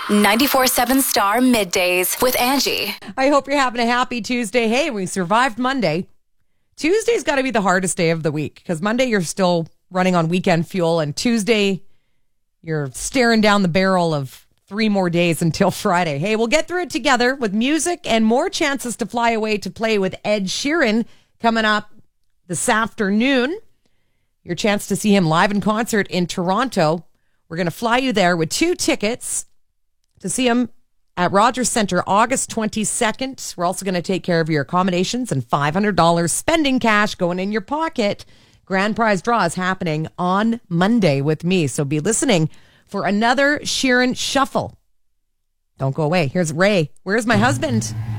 94.7 Star Middays with Angie. I hope you're having a happy Tuesday. Hey, we survived Monday. Tuesday's got to be the hardest day of the week because Monday you're still running on weekend fuel, and Tuesday you're staring down the barrel of 3 more days until Friday. Hey, we'll get through it together with music and more chances to fly away to play with Ed Sheeran coming up this afternoon. Your chance to see him live in concert in Toronto. We're going to fly you there with 2 tickets to see him at Rogers Centre August 22nd. We're also going to take care of your accommodations and $500 spending cash going in your pocket. Grand prize draw is happening on Monday with me, so be listening for another Sheeran Shuffle. Don't go away. Here's Ray. Where's my husband?